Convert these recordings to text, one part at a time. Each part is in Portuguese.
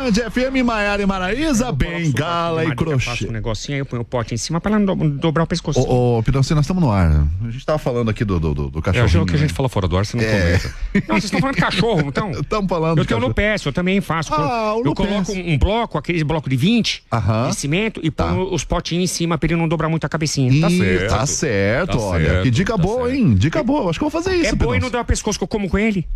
Band, FM, Maiara e Maraísa, Bengala e Crochê. Faço um negocinho aí, eu ponho o pote em cima pra ela não dobrar o pescoço. Ô, Pidoncinho, nós estamos no ar. A gente tava falando aqui do cachorro. É o que a gente fala fora do ar, você não comenta. Não, vocês estão falando de cachorro, então. Estamos falando Eu tenho o Lupécio, eu também faço. Eu coloco um bloco, aquele bloco de 20 de cimento e ponho os potinhos em cima pra ele não dobrar muito a cabecinha. Tá certo, olha. Que dica boa, hein? Dica boa. Acho que eu vou fazer isso. É bom e não dá o pescoço que eu como com ele.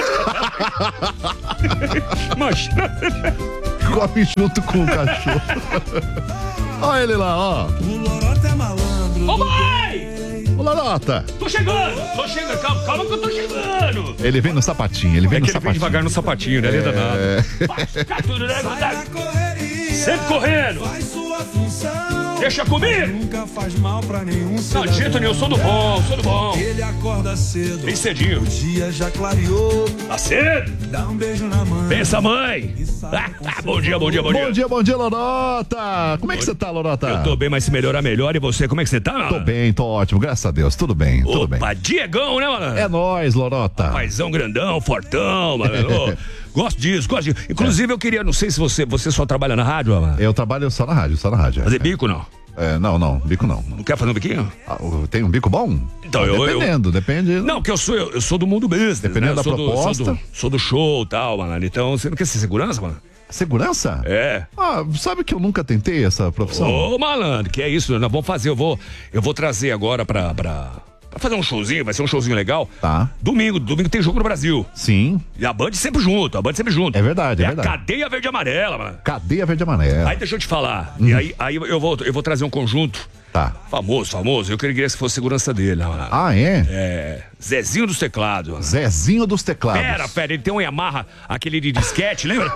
Mas come junto com o cachorro. Olha ele lá, ó. O Lorota é malandro. Ô, mãe! Ô, Lorota. Tô chegando, calma que eu tô chegando. Ele vem no sapatinho, ele vem no sapatinho. Ele vem devagar no sapatinho, né? Ele é danado. Tudo, né? Sempre correndo. Faz sua função. Deixa comigo. Nunca faz mal pra nenhum cidadão. Não, de jeito nenhum, eu sou do bom. Ele acorda cedo. Bem cedinho. O dia já clareou. Tá cedo? Dá um beijo na mãe. Pensa, mãe. Bom dia. Bom dia, Lorota. Como é que você tá, Lorota? Eu tô bem, mas se melhorar, melhor. E você, como é que você tá, mano? Tô bem, tô ótimo, graças a Deus. Tudo bem, tudo bem. Opa, Diegão, né, mano? É nóis, Lorota. Paizão grandão, fortão, mano. Gosto disso. Inclusive, eu queria, não sei se você só trabalha na rádio, mano. Eu trabalho só na rádio. Fazer bico, não? Não, bico não. Não quer fazer um biquinho? Tem um bico bom? Então, depende. Não, que eu sou do mundo business. Dependendo da proposta. Sou do show e tal, mano. Então, você não quer ser segurança, mano? Segurança? É. Sabe que eu nunca tentei essa profissão? Ô, malandro, que é isso? Nós vamos fazer, eu vou trazer agora pra fazer um showzinho, vai ser um showzinho legal. Tá. Domingo tem jogo no Brasil. Sim. E a Band sempre junto. É verdade, é verdade. A cadeia verde e amarela, mano. Cadeia verde e amarela. Aí deixa eu te falar. E aí eu vou trazer um conjunto. Tá. Famoso. Eu queria que fosse segurança dele, mano. Ah, é? É. Zezinho dos teclados. Mano. Zezinho dos teclados. Pera, ele tem um Yamaha, aquele de disquete, lembra?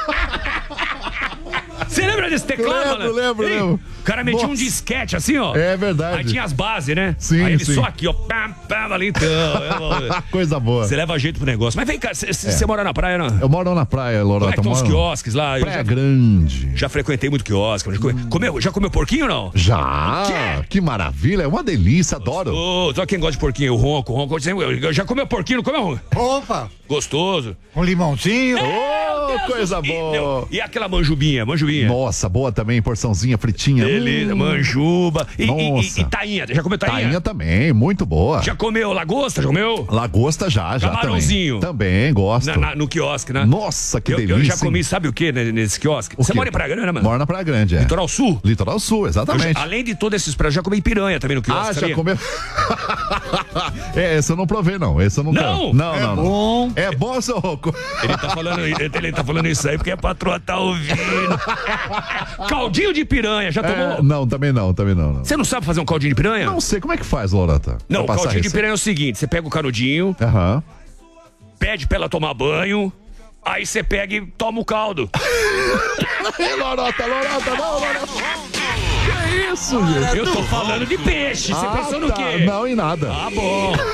Você lembra desse teclado, mano? Lembro. O cara metia um disquete assim, ó. É verdade. Aí tinha as bases, né? Sim, aí ele sim. só aqui, ó. Pam, ali então. Coisa boa. Você leva jeito pro negócio. Mas vem cá, você mora na praia, não? Eu moro na praia, Lorota. Como é que estão os quiosques lá? Praia Grande. Já frequentei muito quiosque. Já comeu porquinho ou não? Já. Que maravilha. É uma delícia, adoro. Só quem gosta de porquinho, eu ronco. Já comeu porquinho, não comeu? Opa! Gostoso. Com limãozinho. Coisa boa. E aquela manjubinha? Nossa, boa também, porçãozinha fritinha. Beleza, manjuba. Nossa. E tainha, já comeu tainha? Tainha também, muito boa. Já comeu lagosta, já comeu? Lagosta já Camarãozinho. Também gosto. No quiosque, né? Nossa, que delícia. Eu já comi, sabe o que nesse quiosque? Você mora em Praia Grande, né, mano? Moro na Praia Grande, é. Litoral Sul? Litoral Sul, exatamente. Além de todos esses pratos, já comi piranha também no quiosque, já comeu? Esse eu não provei, não. Esse eu não quero. Não. Bom. É bom, seu Roco? Ele tá falando isso aí porque a patroa tá ouvindo. Caldinho de piranha, já tomou? Não, também não. Você não sabe fazer um caldinho de piranha? Não sei, como é que faz, Lorota? Não, o caldinho de piranha é o seguinte, você pega o canudinho, pede pra ela tomar banho, aí você pega e toma o caldo. Lorota, não. Que isso, gente? Eu tô falando de peixe, você pensou no quê? Não, em nada. Tá bom.